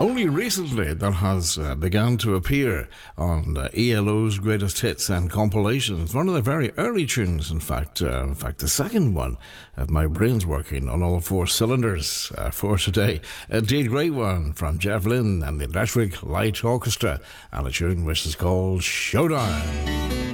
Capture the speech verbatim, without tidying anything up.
Only recently that has uh, begun to appear on uh, E L O's greatest hits and compilations. One of the very early tunes, in fact, uh, in fact, the second one. Of my brain's working on all four cylinders uh, for today. Indeed, great one from Jeff Lynne and the Electric Light Orchestra, and a tune which is called Showdown.